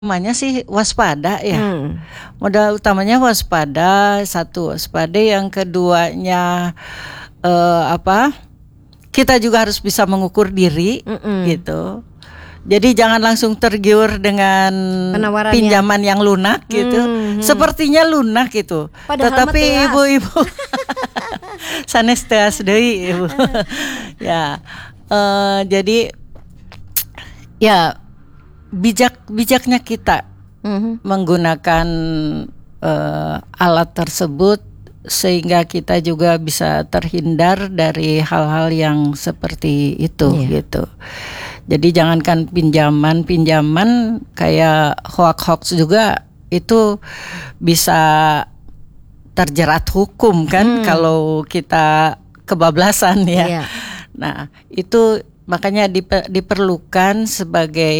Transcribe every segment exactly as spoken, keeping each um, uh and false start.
Utamanya sih waspada ya. Hmm. Modal utamanya waspada, satu waspada, yang keduanya eh, apa? Kita juga harus bisa mengukur diri, Mm-mm. gitu. Jadi jangan langsung tergiur dengan Penawarannya. pinjaman yang lunak gitu. Hmm, hmm. Sepertinya lunak gitu. Padahal Tetapi mah teas. ibu-ibu sanes teas deui ibu. Ya. eh, jadi ya bijak bijaknya kita Mhm. menggunakan eh, alat tersebut sehingga kita juga bisa terhindar dari hal-hal yang seperti itu, Iya. gitu. Jadi jangankan pinjaman-pinjaman kayak hoax-hoax juga itu bisa terjerat hukum kan, Hmm. kalau kita kebablasan ya. Iya. Nah, itu makanya dipe- diperlukan sebagai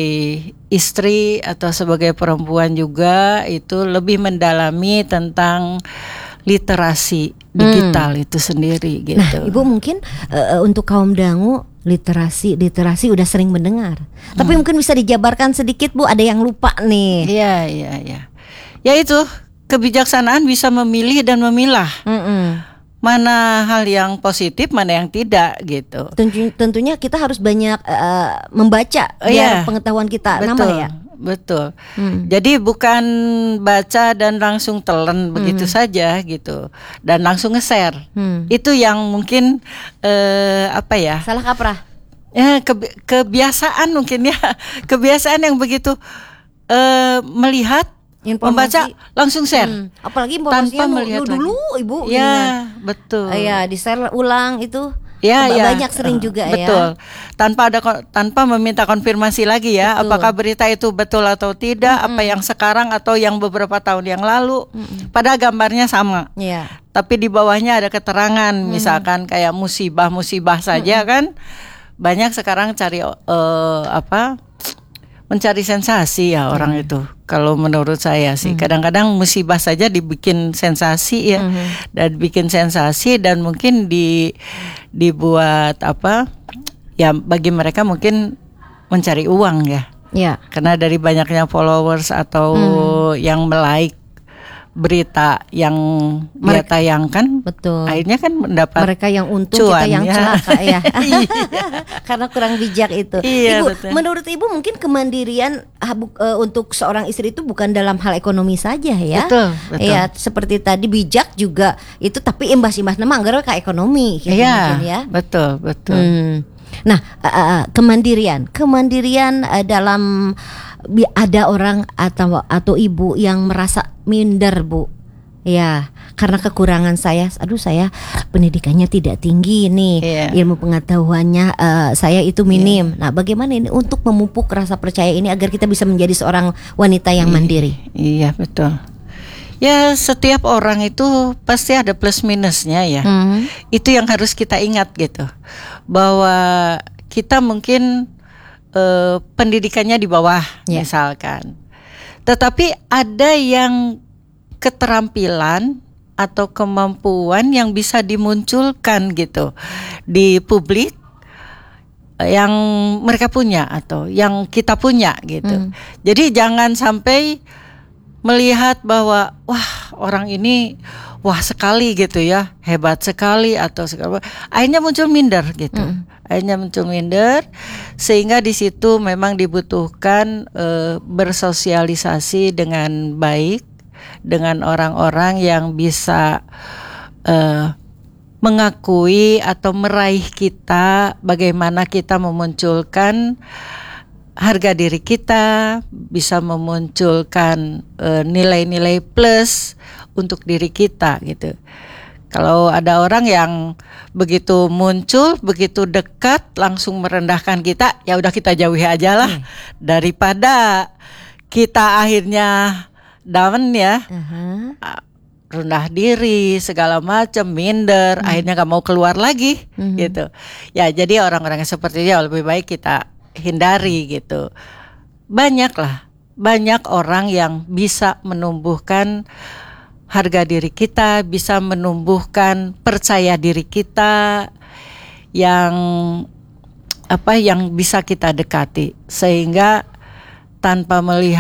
istri atau sebagai perempuan juga itu lebih mendalami tentang literasi digital itu sendiri gitu. Nah, Ibu mungkin eh, untuk kaum dangu literasi literasi udah sering mendengar. Tapi mungkin bisa dijabarkan sedikit Bu, ada yang lupa nih. Iya, iya, iya. Ya itu, kebijaksanaan bisa memilih dan memilah Mm-mm. mana hal yang positif, mana yang tidak gitu. Tentu- tentunya kita harus banyak eh, membaca Oh, biar iya. pengetahuan kita Betul, nambah ya. betul. Hmm. Jadi bukan baca dan langsung telan begitu saja gitu, dan langsung nge-share. Hmm. Itu yang mungkin eh, apa ya? Salah kaprah. Ya kebi- kebiasaan mungkin ya, kebiasaan yang begitu eh, melihat, Informasi. membaca, langsung share. Hmm. Apalagi informasinya Tanpa nu- melihat nu dulu lagi. Ibu. Ya, gini. betul. Eh, ya di share ulang itu. Ya, Ba- ya. banyak sering Eh, juga betul. ya. Tanpa ada ko- tanpa meminta konfirmasi lagi ya, Betul. apakah berita itu betul atau tidak, apa yang sekarang atau yang beberapa tahun yang lalu. Padahal gambarnya sama. Iya. Tapi di bawahnya ada keterangan, misalkan kayak musibah-musibah saja kan. Banyak sekarang cari eh, apa? Mencari sensasi ya orang itu. Kalau menurut saya sih, kadang-kadang musibah saja dibikin sensasi ya, dan bikin sensasi dan mungkin di dibuat apa? Ya bagi mereka mungkin mencari uang ya. Iya. Karena dari banyaknya followers atau yang melike berita yang dia Mereka- tayangkan, Betul. akhirnya kan mendapat Mereka yang untung, cuan, kita yang ya. celaka ya. Iya. Karena kurang bijak itu. Iya, Ibu, betul. menurut Ibu mungkin kemandirian ah, bu- eh, untuk seorang istri itu bukan dalam hal ekonomi saja ya. Betul, betul. Iya, seperti tadi bijak juga itu, tapi imbas-imbasnya manggar ke ekonomi gitu Iya, mungkin ya. betul, betul. Hmm. Nah, uh, uh, kemandirian, kemandirian uh, dalam bi- ada orang atau atau ibu yang merasa minder, Bu. Ya, karena kekurangan saya, aduh saya pendidikannya tidak tinggi nih, Iya. ilmu pengetahuannya uh, saya itu minim. Nah, bagaimana ini untuk memupuk rasa percaya ini agar kita bisa menjadi seorang wanita yang mandiri? Iya, betul. Ya, setiap orang itu pasti ada plus minusnya ya. Hmm. Itu yang harus kita ingat gitu. Bahwa kita mungkin eh, pendidikannya di bawah Ya. misalkan. Tetapi ada yang keterampilan atau kemampuan yang bisa dimunculkan gitu di publik, yang mereka punya atau yang kita punya gitu. Hmm. Jadi jangan sampai melihat bahwa wah orang ini wah sekali gitu ya, hebat sekali atau segala, akhirnya muncul minder gitu. Akhirnya muncul minder, sehingga di situ memang dibutuhkan eh, bersosialisasi dengan baik dengan orang-orang yang bisa eh, mengakui atau meraih kita, bagaimana kita memunculkan harga diri kita, bisa memunculkan eh, nilai-nilai plus untuk diri kita gitu. Kalau ada orang yang begitu muncul, begitu dekat, langsung merendahkan kita, ya udah kita jauhi aja lah, daripada kita akhirnya down ya, Aha. rendah diri segala macam, minder, akhirnya gak mau keluar lagi gitu. Ya jadi orang-orang yang seperti itu lebih baik kita hindari gitu. Banyak lah, banyak orang yang bisa menumbuhkan harga diri kita, bisa menumbuhkan percaya diri kita yang apa yang bisa kita dekati, sehingga tanpa melihat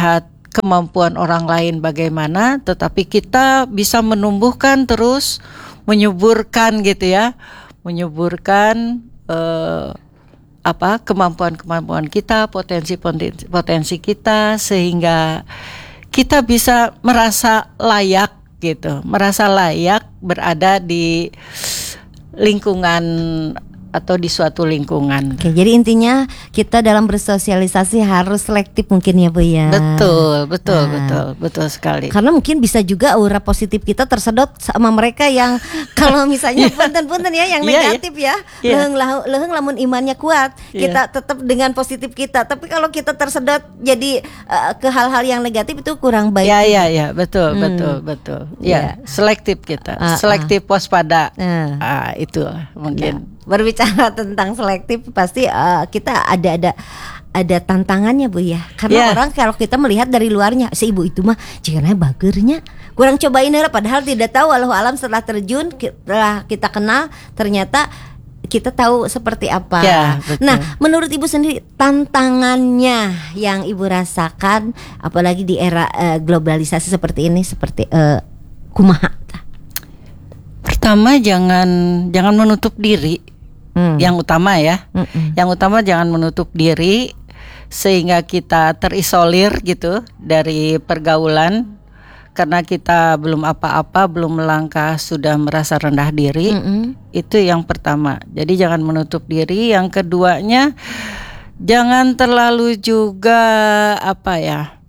kemampuan orang lain bagaimana, tetapi kita bisa menumbuhkan terus, menyuburkan gitu ya, menyuburkan eh, apa kemampuan-kemampuan kita, potensi-potensi potensi kita, sehingga kita bisa merasa layak gitu, merasa layak berada di lingkungan atau di suatu lingkungan. Oke, jadi intinya kita dalam bersosialisasi harus selektif mungkin ya Bu ya. Betul, betul, Nah. betul, betul sekali. Karena mungkin bisa juga aura positif kita tersedot sama mereka yang kalau misalnya punten-punten ya yang Iya, iya. negatif ya. Iya. Leheng lahu- leheng lamun imannya kuat, Iya. kita tetap dengan positif kita. Tapi kalau kita tersedot jadi eh, ke hal-hal yang negatif itu kurang baik. Ya, ya, ya, betul, Hmm. betul, betul. Iya. Ya, selektif kita, Ah, selektif waspada. Nah. Ah, itu mungkin. Berbicara tentang selektif pasti eh, kita ada ada ada tantangannya Bu ya. Karena Ya. orang kalau kita melihat dari luarnya, si ibu itu mah jika bagernya kurang cobain heula, padahal tidak tahu walau alam setelah terjun, setelah kita kenal ternyata kita tahu seperti apa. Ya, betul. Nah, menurut Ibu sendiri tantangannya yang Ibu rasakan apalagi di era eh, globalisasi seperti ini, seperti eh, kumaha? Pertama, jangan jangan menutup diri. Hmm. Yang utama ya. Mm-mm. Yang utama jangan menutup diri sehingga kita terisolir gitu dari pergaulan, karena kita belum apa-apa, belum melangkah sudah merasa rendah diri. Mm-mm. Itu yang pertama. Jadi jangan menutup diri. Yang keduanya, jangan terlalu juga apa ya,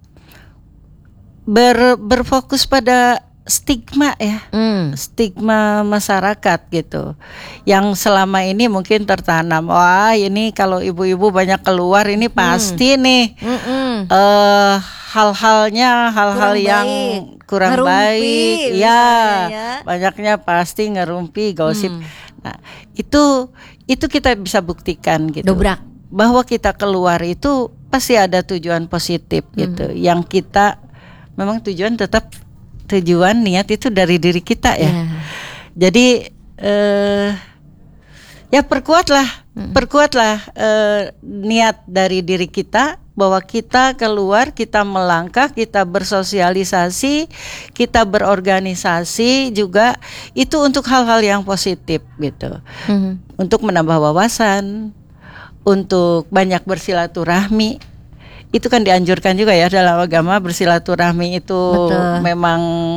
ber, berfokus pada stigma ya. Mm. Stigma masyarakat gitu, yang selama ini mungkin tertanam. Wah, ini kalau ibu-ibu banyak keluar ini pasti nih Mm-mm. eh hal-halnya hal-hal Kurang yang baik. kurang Ngerumpi, baik, ya, misalnya ya. banyaknya pasti ngerumpi, gosip. Hmm. Nah, itu itu kita bisa buktikan gitu, Dobrak. bahwa kita keluar itu pasti ada tujuan positif gitu, Hmm. yang kita memang tujuan tetap tujuan niat itu dari diri kita ya. Ya. Jadi eh, ya perkuatlah, Hmm. perkuatlah eh, niat dari diri kita, bahwa kita keluar, kita melangkah, kita bersosialisasi, kita berorganisasi juga, itu untuk hal-hal yang positif gitu, Hmm. untuk menambah wawasan, untuk banyak bersilaturahmi. Itu kan dianjurkan juga ya dalam agama, bersilaturahmi itu Betul. memang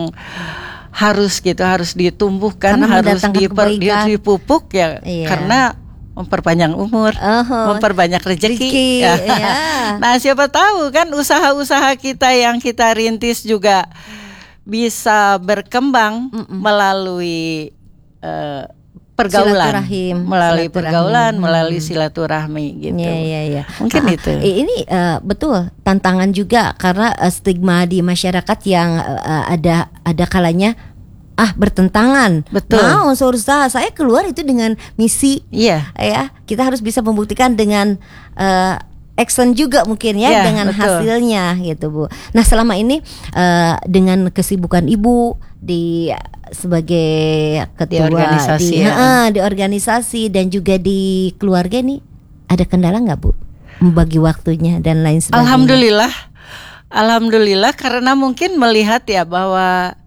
harus gitu, harus ditumbuhkan, Karena harus mendatangkan diper, di- kebaikan. dipupuk ya, Iya. karena memperpanjang umur, Oh, memperbanyak rezeki. rezeki, Ya. ya. Nah, siapa tahu kan usaha-usaha kita yang kita rintis juga bisa berkembang Mm-mm. melalui eh, pergaulan, Silaturahim, melalui silaturahmi. pergaulan, Hmm. melalui silaturahmi gitu. Iya, iya, iya. Mungkin Ah, itu. i- Ini eh, betul tantangan juga karena eh, stigma di masyarakat yang eh, ada ada kalanya ah bertentangan. Betul. Nah, unsur usaha saya keluar itu dengan misi, Iya. ya. Kita harus bisa membuktikan dengan eh, action juga mungkin ya, Ya, dengan betul. hasilnya gitu Bu. Nah selama ini eh, dengan kesibukan Ibu di sebagai ketua organisasi di, ya. ah, di organisasi dan juga di keluarga nih, ada kendala nggak Bu membagi waktunya dan lain sebagainya? Alhamdulillah, alhamdulillah, karena mungkin melihat ya bahwa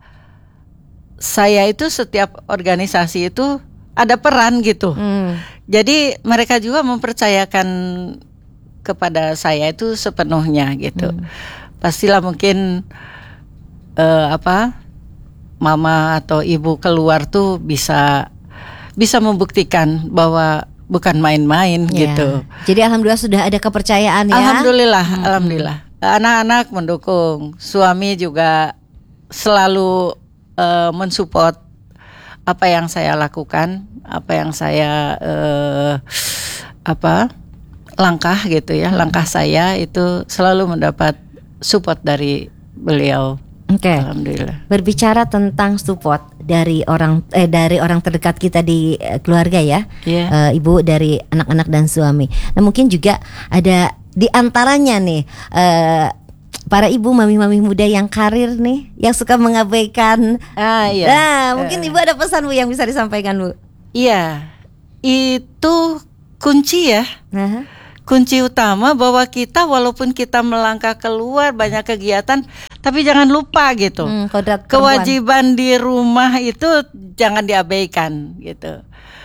saya itu setiap organisasi itu ada peran gitu. Hmm. Jadi mereka juga mempercayakan kepada saya itu sepenuhnya gitu. Hmm. Pastilah mungkin eh, apa mama atau ibu keluar tuh bisa bisa membuktikan bahwa bukan main-main Ya. gitu. Jadi alhamdulillah sudah ada kepercayaan ya. Alhamdulillah, Hmm. alhamdulillah. Anak-anak mendukung, suami juga selalu eh, mensupport apa yang saya lakukan, apa yang saya eh, apa langkah gitu ya, langkah saya itu selalu mendapat support dari beliau. Oke. Alhamdulillah. Berbicara tentang support dari orang eh dari orang terdekat kita di eh, keluarga ya, Iya. Eh, ibu dari anak-anak dan suami. Nah mungkin juga ada di antaranya nih eh, para ibu mami-mami muda yang karir nih, yang suka mengabaikan. Ah iya. Nah mungkin Eh, ibu ada pesan Bu yang bisa disampaikan Bu. Iya. Itu kunci ya. Nah, kunci utama bahwa kita walaupun kita melangkah keluar banyak kegiatan, tapi jangan lupa gitu. Hmm, kodrat perempuan. Kewajiban di rumah itu jangan diabaikan gitu.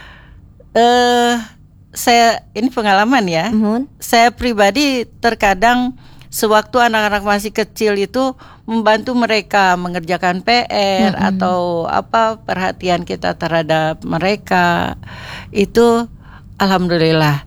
Eh, saya ini pengalaman ya. Mhm. Saya pribadi terkadang sewaktu anak-anak masih kecil itu membantu mereka mengerjakan P R Mm-mm. atau apa perhatian kita terhadap mereka itu alhamdulillah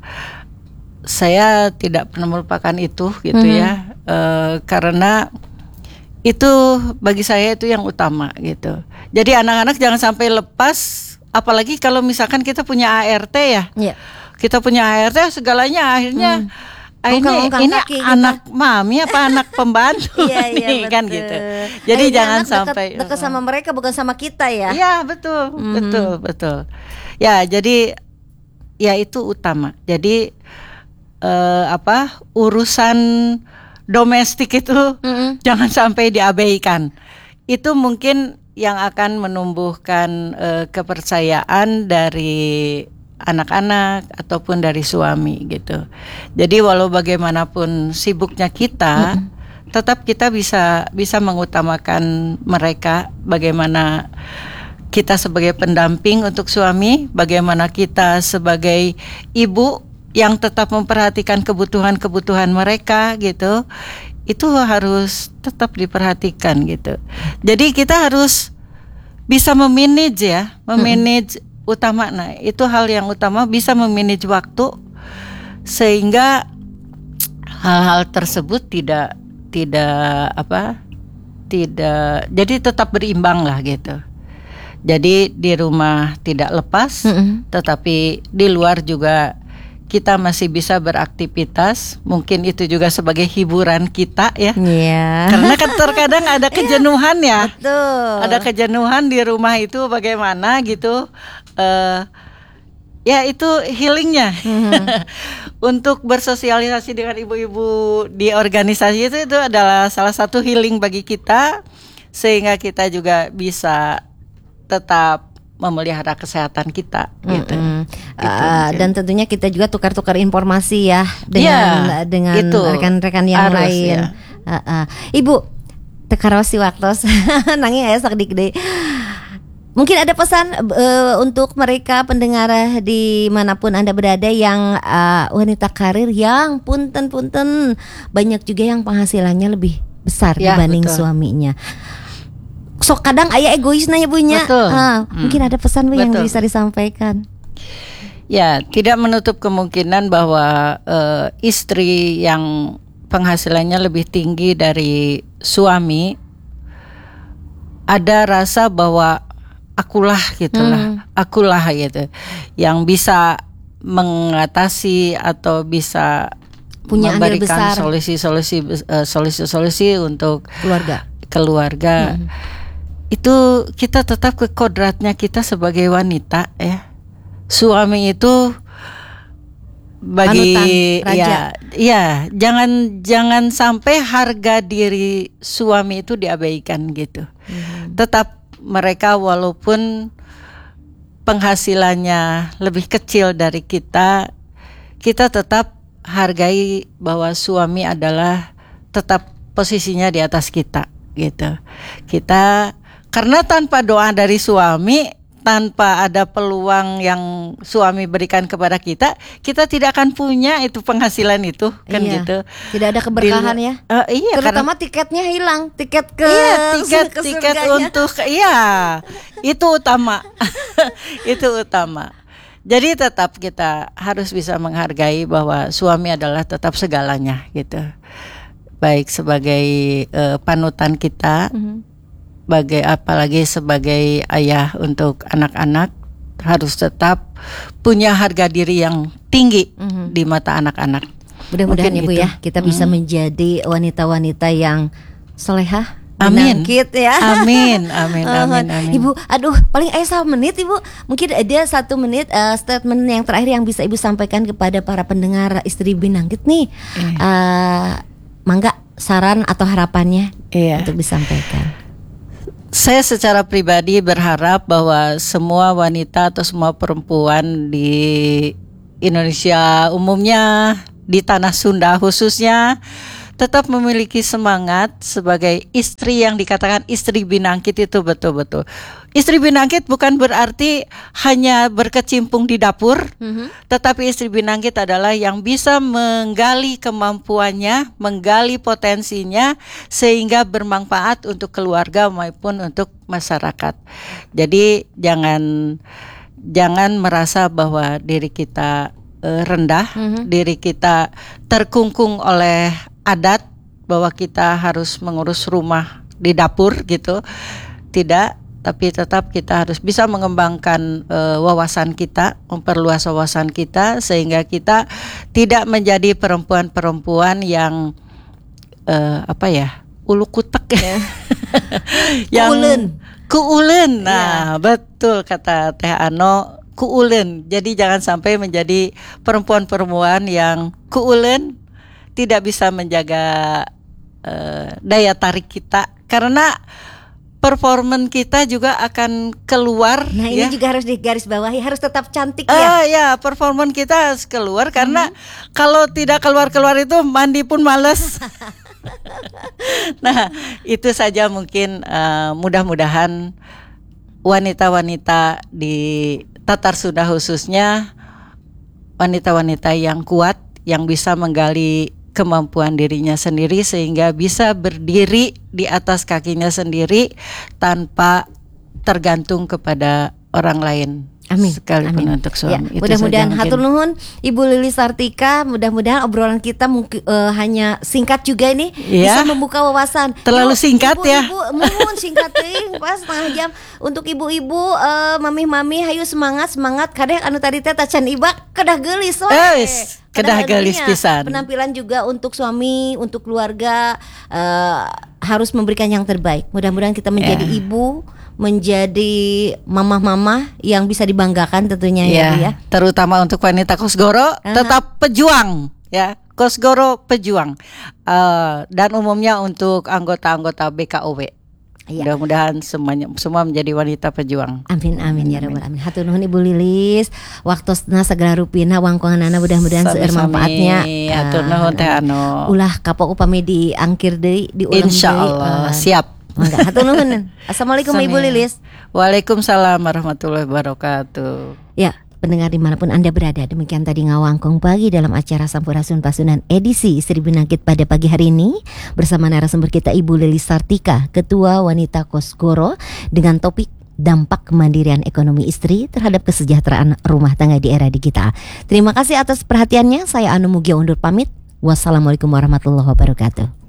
saya tidak pernah melupakan itu gitu Mhm. ya. Eh, karena itu bagi saya itu yang utama gitu. Jadi anak-anak jangan sampai lepas, apalagi kalau misalkan kita punya A R T ya. Iya. Kita punya A R T segalanya akhirnya Hmm. akhirnya Ongkang-ongkang ini kaki kita. anak mami apa anak pembantu Iya, iya, nih kan betul. gitu. Jadi Akhirnya jangan anak sampai dekat, dekat sama mereka bukan sama kita ya. Iya betul Mhm. betul betul. Ya jadi ya itu utama. Jadi eh, apa urusan domestik itu Mm-mm. jangan sampai diabaikan. Itu mungkin yang akan menumbuhkan eh, kepercayaan dari anak-anak ataupun dari suami gitu. Jadi walau bagaimanapun sibuknya kita, Mm-mm. tetap kita bisa bisa mengutamakan mereka. Bagaimana kita sebagai pendamping untuk suami, bagaimana kita sebagai ibu yang tetap memperhatikan kebutuhan-kebutuhan mereka gitu. Itu harus tetap diperhatikan gitu. Jadi kita harus bisa memanage ya, memanage mm-hmm. utama. Nah, itu hal yang utama, bisa memanage waktu sehingga hal-hal tersebut tidak tidak apa? tidak jadi tetap berimbang lah gitu. Jadi di rumah tidak lepas, Mm-mm. tetapi di luar juga kita masih bisa beraktivitas. Mungkin itu juga sebagai hiburan kita ya. Iya. Karena kan terkadang ada kejenuhan ya. Betul. Ada kejenuhan di rumah itu bagaimana gitu. Uh, ya itu healingnya. Mhm. Untuk bersosialisasi dengan ibu-ibu di organisasi itu itu adalah salah satu healing bagi kita, sehingga kita juga bisa tetap memelihara kesehatan kita gitu. Mm-mm. Gitu, Uh, mungkin. dan tentunya kita juga tukar-tukar informasi ya dengan Ya, dengan itu rekan-rekan yang harus, lain. ya. Uh, uh. Ibu tekarosi waktu nanging aya sak dikde. Mungkin ada pesan uh, untuk mereka pendengar dimanapun Anda berada yang uh, wanita karir yang punten-punten banyak juga yang penghasilannya lebih besar Ya, dibanding betul. suaminya. Sok kadang ayah egoisnya ya punya. Betul. Ah, Hmm. Mungkin ada pesan Bu yang Betul. bisa disampaikan. Ya, tidak menutup kemungkinan bahwa uh, istri yang penghasilannya lebih tinggi dari suami ada rasa bahwa akulah gitulah, Hmm. akulah gitu, yang bisa mengatasi atau bisa Punya andil memberikan besar. solusi-solusi uh, solusi-solusi untuk Keluarga. keluarga. Hmm. Itu kita tetap ke kodratnya kita sebagai wanita ya. Suami itu bagi Panutan, raja. ya ya jangan jangan sampai harga diri suami itu diabaikan gitu. Hmm. Tetap mereka walaupun penghasilannya lebih kecil dari kita, kita tetap hargai bahwa suami adalah tetap posisinya di atas kita gitu. Kita karena tanpa doa dari suami, tanpa ada peluang yang suami berikan kepada kita, kita tidak akan punya itu penghasilan itu kan Iya. gitu. Tidak ada keberkahan Di- ya. Eh, iya, Terutama tiketnya hilang, tiket ke iya tiket ke tiket surganya. untuk iya itu utama. Itu utama. Jadi tetap kita harus bisa menghargai bahwa suami adalah tetap segalanya gitu. Baik sebagai eh, panutan kita, Mhm. bagai apalagi sebagai ayah untuk anak-anak, harus tetap punya harga diri yang tinggi Mhm. di mata anak-anak. Mudah-mudahan Mungkin ya Bu itu. ya, kita bisa menjadi wanita-wanita yang solehah, Amin. binangkit ya. Amin, amin, amin, amin. Ibu, aduh, paling ayah satu menit Ibu. Mungkin ada satu menit eh, statement yang terakhir yang bisa Ibu sampaikan kepada para pendengar Istri Binangkit nih. Iya. Eh, mangga saran atau harapannya Iya. untuk disampaikan. Saya secara pribadi berharap bahwa semua wanita atau semua perempuan di Indonesia umumnya di tanah Sunda khususnya tetap memiliki semangat sebagai istri yang dikatakan istri binangkit itu betul-betul. Istri binangkit bukan berarti hanya berkecimpung di dapur, mm-hmm. tetapi istri binangkit adalah yang bisa menggali kemampuannya, menggali potensinya sehingga bermanfaat untuk keluarga maupun untuk masyarakat. Jadi jangan jangan merasa bahwa diri kita uh, rendah, mm-hmm. diri kita terkungkung oleh adat bahwa kita harus mengurus rumah di dapur gitu. Tidak, tapi tetap kita harus bisa mengembangkan uh, wawasan kita, memperluas wawasan kita sehingga kita tidak menjadi perempuan-perempuan yang uh, apa ya, ulu kutek ya. Yang kuulen. Kuulen. Nah, yeah. Betul kata Teh Ano, kuulen. Jadi jangan sampai menjadi perempuan-perempuan yang kuulen, tidak bisa menjaga uh, daya tarik kita karena performan kita juga akan keluar. Nah ya. ini juga harus digarisbawahi, harus tetap cantik uh, ya. Ya, performan kita harus keluar karena hmm. kalau tidak keluar-keluar itu mandi pun males. Nah itu saja mungkin uh, mudah-mudahan wanita-wanita di Tatar Sunda khususnya wanita-wanita yang kuat, yang bisa menggali kemampuan dirinya sendiri sehingga bisa berdiri di atas kakinya sendiri tanpa tergantung kepada orang lain. Amin. Sekalipun Amin. untuk suami. Ya, mudah-mudahan hatur nuhun Ibu Lilis Sartika, mudah-mudahan obrolan kita mungkin uh, hanya singkat juga ini ya. Bisa membuka wawasan. Terlalu Ibu, singkat ibu, ya. Ibu, mohon singkat ting, pas setengah jam untuk ibu-ibu, uh, mami-mami, hayu semangat semangat. Kadang anu tadi teh tacan ibak kedah geulis we. Eh, kedah geulis pisan. Penampilan juga untuk suami, untuk keluarga uh, harus memberikan yang terbaik. Mudah-mudahan kita menjadi yeah. ibu, menjadi mamah-mamah yang bisa dibanggakan tentunya ya, ya, Bu, ya. Terutama untuk wanita Kosgoro, uh-huh. tetap pejuang ya. Kosgoro pejuang. Uh, dan umumnya untuk anggota-anggota B K O W. Ya. Mudah-mudahan semuanya semua menjadi wanita pejuang. Amin amin ya rabbal alamin. Hatur nuhun Ibu Lilis. Waktosna segala rupina wangkonganana mudah-mudahan seueur manfaatnya. Hatur nuhun Teh Ano. Ulah kapok upami diangkir deui diulang deui. Insyaallah uh, siap. Mangga hatur nuhun. Assalamualaikum Ibu Lilis. Waalaikumsalam warahmatullahi wabarakatuh. Ya, pendengar dimanapun Anda berada, demikian tadi ngawangkong pagi dalam acara Sampurasun Pasunan edisi Istri Binangkit pada pagi hari ini bersama narasumber kita Ibu Lilis Sartika, Ketua Wanita Kosgoro, dengan topik dampak kemandirian ekonomi istri terhadap kesejahteraan rumah tangga di era digital. Terima kasih atas perhatiannya. Saya Anu Mugia undur pamit. Wassalamualaikum warahmatullahi wabarakatuh.